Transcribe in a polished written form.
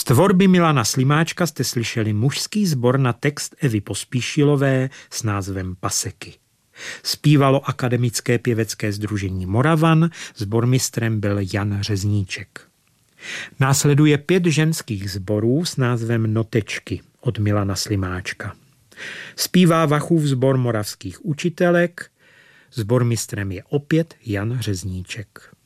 tvorby Milana Slimáčka jste slyšeli mužský sbor na text Evy Pospíšilové s názvem Paseky. Zpívalo Akademické pěvecké sdružení Moravan, sbormistrem byl Jan Řezníček. Následuje 5 ženských sborů s názvem Notečky od Milana Slimáčka. Zpívá Vachův sbor moravských učitelek, sbormistrem je opět Jan Řezníček.